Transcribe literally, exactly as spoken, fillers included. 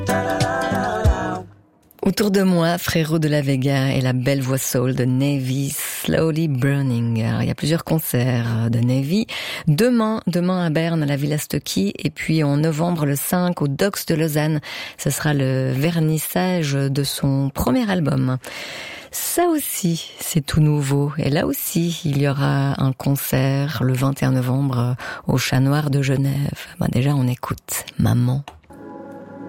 Autour de moi, Frérot de la Vega et la belle voix soul de Navy, Slowly Burning. Alors, il y a plusieurs concerts de Navy. Demain, demain à Berne, à la Villa Stocky. Et puis en novembre, le cinq, au Docks de Lausanne. Ce sera le vernissage de son premier album. Ça aussi, c'est tout nouveau. Et là aussi, il y aura un concert le vingt et un novembre au Chat Noir de Genève. Ben déjà, on écoute Maman.